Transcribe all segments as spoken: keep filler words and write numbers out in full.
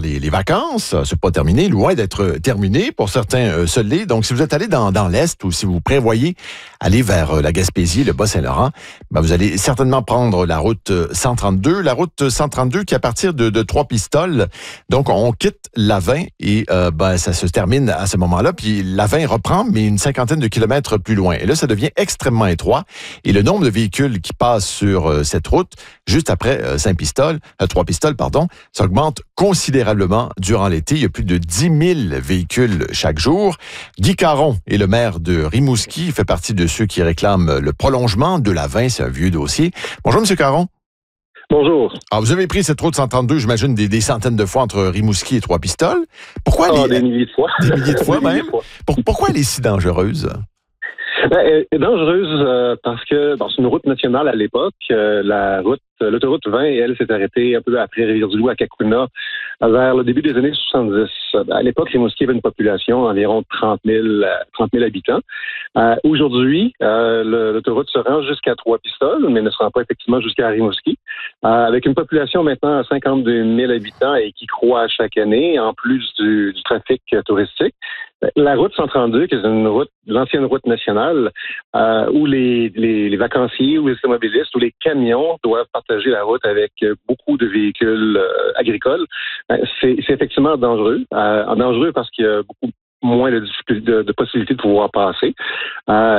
les, les vacances. C'est pas terminé, loin d'être terminé. Pour certains, euh, se l'est. Donc, si vous êtes allé dans, dans l'Est ou si vous prévoyez aller vers euh, la Gaspésie, le Bas-Saint-Laurent, ben, vous allez certainement prendre la route cent trente-deux. La route cent trente-deux qui, à partir de, de Trois-Pistoles, donc on quitte Lavin et euh, ben, ça se termine à ce moment-là. Puis Lavin reprend, mais une cinquantaine de kilomètres plus loin. Et là, ça devient extrêmement étroit. Et le nombre de véhicules qui passent sur euh, cette route, juste après euh, Saint-Pistole, euh, Trois-Pistoles, pardon, ça augmente considérablement durant l'été. Il y a plus de dix mille véhicules chaque jour. Guy Caron est le maire de Rimouski. Il fait partie de ceux qui réclament le prolongement de Lavin. C'est un vieux dossier. Bonjour, M. Caron. Bonjour. Alors, vous avez pris cette route cent trente-deux, j'imagine, des, des centaines de fois entre Rimouski et Trois-Pistoles. Pourquoi ah, elle est... Des milliers de fois. Des milliers de fois des même? De fois. Pour, pourquoi elle est si dangereuse? Ben, elle est dangereuse euh, parce que bon, c'est une route nationale à l'époque. Euh, la route, l'autoroute vingt, elle, s'est arrêtée un peu après Rivière-du-Loup à Cacouna vers le début des années soixante-dix. À l'époque, Rimouski avait une population d'environ trente mille habitants. Euh, aujourd'hui, euh, le, l'autoroute se rend jusqu'à Trois-Pistoles, mais ne se rend pas effectivement jusqu'à Rimouski. Euh, avec une population maintenant à cinquante-deux mille habitants et qui croît chaque année, en plus du, du trafic touristique. La route cent trente-deux, qui est une route, l'ancienne route nationale, euh, où les, les, les vacanciers ou les automobilistes ou les camions doivent partager la route avec beaucoup de véhicules euh, agricoles, c'est, c'est effectivement dangereux. Euh, dangereux parce qu'il y a beaucoup moins de, de, de possibilités de pouvoir passer. Euh,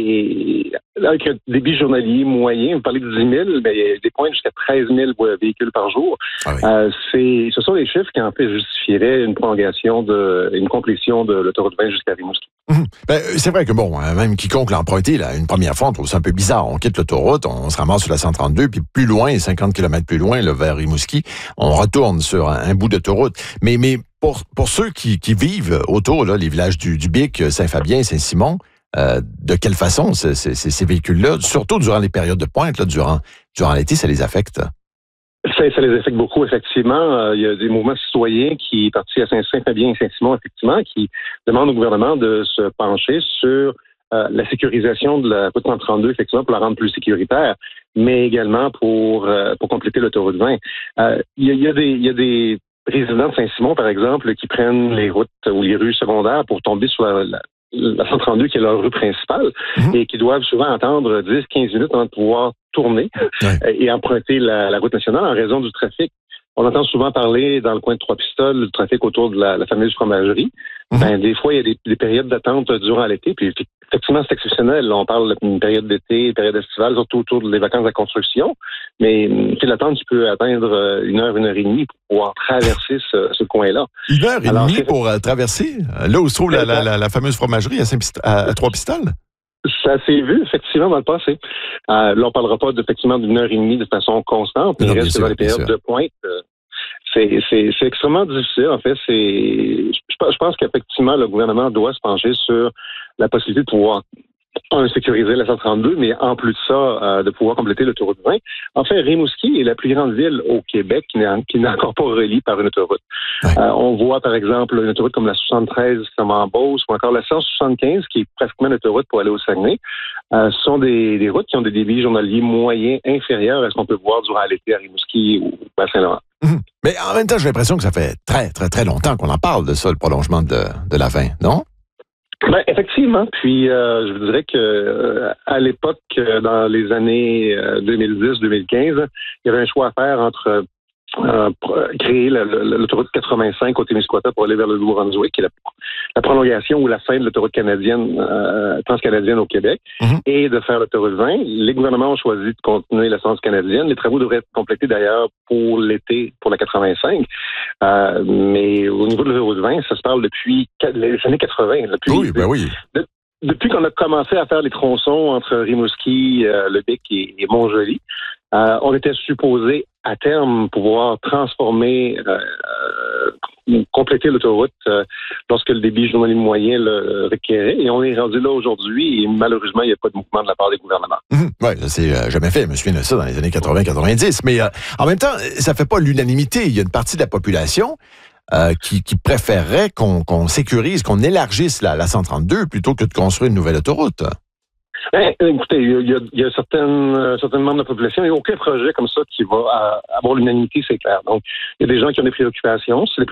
et, et avec un débit journalier moyen, vous parlez de dix mille, mais il y a des points jusqu'à treize mille véhicules par jour. Ah oui. euh, c'est, ce sont les chiffres qui en fait justifieraient une prolongation, de, une complétion de l'autoroute vingt jusqu'à Rimouski. Mmh. Ben, c'est vrai que bon, même quiconque l'a emprunté là, une première fois, on trouve ça un peu bizarre. On quitte l'autoroute, on se ramasse sur la cent trente-deux, puis plus loin, cinquante kilomètres plus loin, là, vers Rimouski, on retourne sur un, un bout d'autoroute. Mais, mais pour, pour ceux qui, qui vivent autour, là, les villages du, du Bic, Saint-Fabien, Saint-Simon, euh, de quelle façon ces, ces, ces véhicules-là, surtout durant les périodes de pointe, là, durant, durant l'été, ça les affecte? Ça, ça les affecte beaucoup, effectivement. Euh, il y a des mouvements citoyens qui, partis à Saint-Fabien et Saint-Simon, effectivement, qui demandent au gouvernement de se pencher sur euh, la sécurisation de la route cent trente-deux, effectivement, pour la rendre plus sécuritaire, mais également pour, euh, pour compléter l'autoroute vingt. Euh, il, y a, il, y a des, il y a des résidents de Saint-Simon, par exemple, qui prennent les routes ou les rues secondaires pour tomber sur la, la la cent trente-deux qui est leur rue principale mmh. et qui doivent souvent attendre dix à quinze minutes avant de pouvoir tourner ouais. et emprunter la, la route nationale en raison du trafic. On entend souvent parler dans le coin de Trois-Pistoles du trafic autour de la, la fameuse fromagerie. Mmh. Ben, des fois, il y a des, des périodes d'attente durant l'été, puis effectivement, c'est exceptionnel. Là, on parle d'une période d'été, une période estivale, surtout autour des vacances de la construction. Mais c'est l'attente qui peut atteindre une heure, une heure et demie pour pouvoir traverser ce, ce coin-là. Une heure et Alors, demie pour euh, traverser? Là où se trouve la, la, la, la fameuse fromagerie à, Saint-Pist- à, à Trois-Pistoles? Ça s'est vu, effectivement, dans le passé. Euh, là, on ne parlera pas effectivement d'une heure et demie de façon constante. Il reste sûr, dans les périodes de pointe. Euh, c'est, c'est, c'est extrêmement difficile. En fait, c'est, je, je pense qu'effectivement, le gouvernement doit se pencher sur la possibilité de pouvoir un, sécuriser la cent trente-deux, mais en plus de ça, euh, de pouvoir compléter l'autoroute vingt. En fait, Rimouski est la plus grande ville au Québec qui n'est, qui n'est encore pas reliée par une autoroute. Ouais. Euh, on voit, par exemple, une autoroute comme la soixante-treize comme en Beauce ou encore la cent soixante-quinze qui est pratiquement une autoroute pour aller au Saguenay. Euh, ce sont des, des routes qui ont des débits journaliers moyens inférieurs à ce qu'on peut voir durant l'été à Rimouski ou à Saint-Laurent. Mmh. Mais en même temps, j'ai l'impression que ça fait très, très, très longtemps qu'on en parle de ça, le prolongement de, de la vingt, non? Ben, effectivement. Puis, euh, je vous dirais que euh, à l'époque, euh, dans les années euh, deux mille dix deux mille quinze, il y avait un choix à faire entre euh, créer la, la, l'autoroute quatre-vingt-cinq au Témiscouata pour aller vers le Nouveau-Brunswick, qui est la, la prolongation ou la fin de l'autoroute canadienne, euh, transcanadienne au Québec, mm-hmm. et de faire l'autoroute vingt. Les gouvernements ont choisi de continuer la transcanadienne. Les travaux devraient être complétés d'ailleurs pour l'été, pour la quatre-vingt-cinq. Euh, mais au niveau de l'autoroute vingt, ça se parle depuis les années quatre-vingts. Depuis, oui, ben oui. De, depuis qu'on a commencé à faire les tronçons entre Rimouski, euh, Le Bic et, et Montjoly, euh, on était supposé à terme pouvoir transformer, euh, euh, compléter l'autoroute euh, lorsque le débit journalier moyen le requérait. Et on est rendu là aujourd'hui et malheureusement, il n'y a pas de mouvement de la part des gouvernements. Mmh, oui, ça c'est euh, jamais fait. Je me souviens de ça dans les années quatre-vingts quatre-vingt-dix. Mais euh, en même temps, ça ne fait pas l'unanimité. Il y a une partie de la population euh, qui, qui préférerait qu'on, qu'on sécurise, qu'on élargisse la, la cent trente-deux plutôt que de construire une nouvelle autoroute. Ben, écoutez, il y a, il y a certaines, euh, certains membres de la population, il n'y a aucun projet comme ça qui va à, avoir l'unanimité, c'est clair. Donc, il y a des gens qui ont des préoccupations. C'est